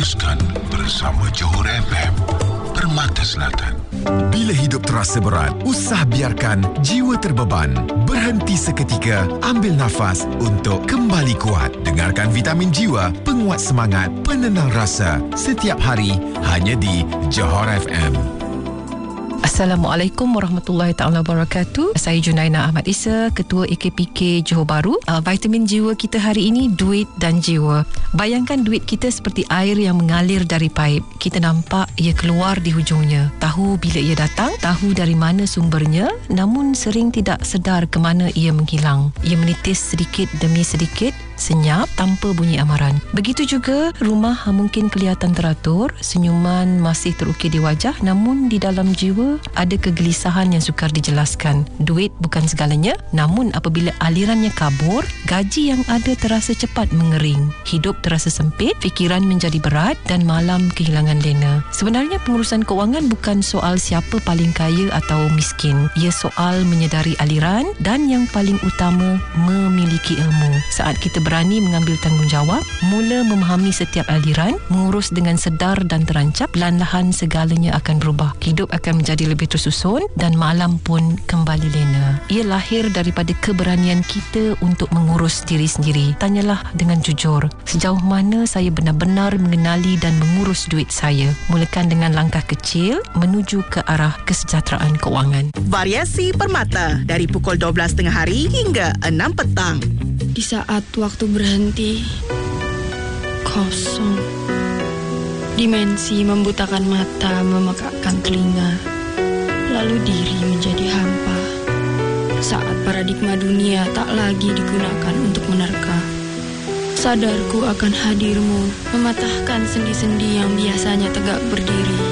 Teruskan bersama Johor FM, Permata Selatan. Bila hidup terasa berat, usah biarkan jiwa terbeban. Berhenti seketika, ambil nafas untuk kembali kuat. Dengarkan Vitamin Jiwa, penguat semangat, penenang rasa. Setiap hari, hanya di Johor FM. Assalamualaikum warahmatullahi taala wabarakatuh. Saya Junaina Ahmad Isa, Ketua AKPK Johor Bahru. Vitamin jiwa kita hari ini, duit dan jiwa. Bayangkan duit kita seperti air yang mengalir dari paip. Kita nampak ia keluar di hujungnya. Tahu bila ia datang, tahu dari mana sumbernya, namun sering tidak sedar ke mana ia menghilang. Ia menitis sedikit demi sedikit, senyap tanpa bunyi amaran. Begitu juga rumah mungkin kelihatan teratur, senyuman masih terukir di wajah, namun di dalam jiwa ada kegelisahan yang sukar dijelaskan. Duit bukan segalanya, namun apabila alirannya kabur, gaji yang ada terasa cepat mengering. Hidup terasa sempit, fikiran menjadi berat dan malam kehilangan lena. Sebenarnya pengurusan kewangan bukan soal siapa paling kaya atau miskin. Ia soal menyedari aliran dan yang paling utama, memiliki ilmu. Saat kita berani mengambil tanggungjawab, mula memahami setiap aliran, mengurus dengan sedar dan terancap, perlahan-lahan segalanya akan berubah. Hidup akan menjadi lebih tersusun dan malam pun kembali lena. Ia lahir daripada keberanian kita untuk mengurus diri sendiri. Tanyalah dengan jujur, sejauh mana saya benar-benar mengenali dan mengurus duit saya. Mulakan dengan langkah kecil menuju ke arah kesejahteraan kewangan. Variasi Permata dari pukul 12.30 hari hingga 6 petang. Di saat waktu berhenti, kosong. Dimensi membutakan mata, memekakkan telinga. Lalu diri menjadi hampa. Saat paradigma dunia tak lagi digunakan untuk menerka. Sadarku akan hadirmu, mematahkan sendi-sendi yang biasanya tegak berdiri.